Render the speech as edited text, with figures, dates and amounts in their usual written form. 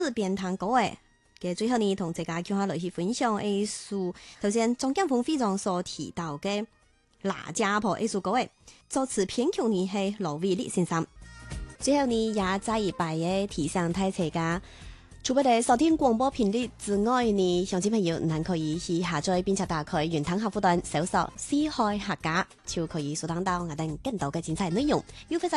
邊彈歌嘅最後呢，同大家講下來去分享一首頭先張建峰非常所提到嘅哪家婆一首歌作詞編曲呢係羅偉力先生。最後呢也再一擺嘅提醒大家，除咗收聽廣播頻率之外呢，鄉親朋友您可以去下載並且打開雲端客戶端搜索四海客家，就可以收聽到我哋更多嘅精彩內容。